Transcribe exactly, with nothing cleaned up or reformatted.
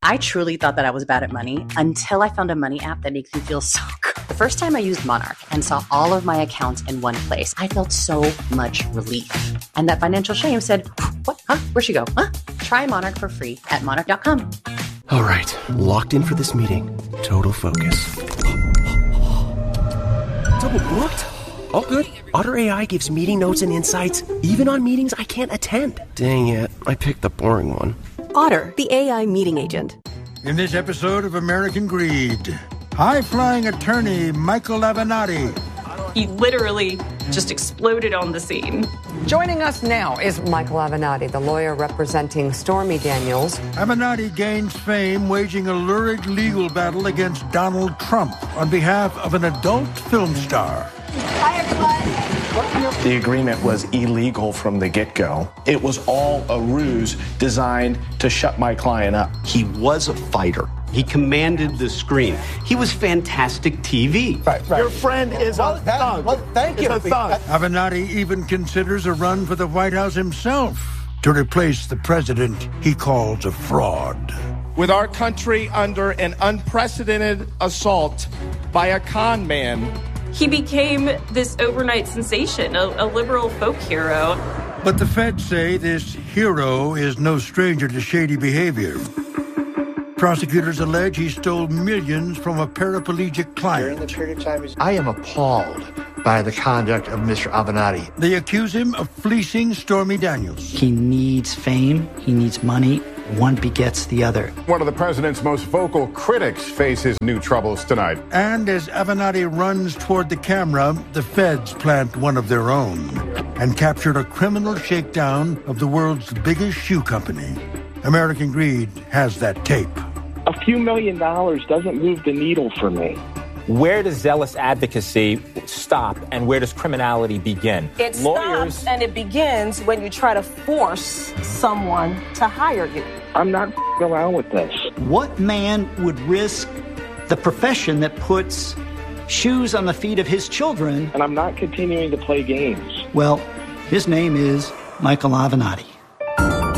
I truly thought that I was bad at money until I found a money app that makes me feel so good. The first time I used Monarch and saw all of my accounts in one place, I felt so much relief. And that financial shame said, what? Huh? Where'd she go? Huh? Try Monarch for free at monarch dot com. All right, locked in for this meeting. Total focus. Double booked? All good. Otter A I gives meeting notes and insights, even on meetings I can't attend. Dang it, I picked the boring one. Otter, the A I meeting agent. In this episode of American Greed, high-flying attorney Michael Avenatti. He literally just exploded on the scene. Joining us now is Michael Avenatti, the lawyer representing Stormy Daniels. Avenatti gains fame waging a lurid legal battle against Donald Trump on behalf of an adult film star. Hi, everyone. The agreement was illegal from the get-go. It was all a ruse designed to shut my client up. He was a fighter. He commanded the screen. He was fantastic T V. Right, right. Your friend is well, a that, thug. Well, thank you. A thug. Avenatti even considers a run for the White House himself to replace the president he calls a fraud. With our country under an unprecedented assault by a con man, he became this overnight sensation, a, a liberal folk hero. But the feds say this hero is no stranger to shady behavior. Prosecutors allege he stole millions from a paraplegic client. During the period of time, I am appalled by the conduct of Mister Avenatti. They accuse him of fleecing Stormy Daniels. He needs fame. He needs money. One begets the other. One of the president's most vocal critics faces new troubles tonight. And as Avenatti runs toward the camera, the feds plant one of their own and captured a criminal shakedown of the world's biggest shoe company. American Greed has that tape. A few million dollars doesn't move the needle for me. Where does zealous advocacy stop and where does criminality begin? It Lawyers... stops and it begins when you try to force someone to hire you. I'm not around with this. What man would risk the profession that puts shoes on the feet of his children? And I'm not continuing to play games. Well, his name is Michael Avenatti.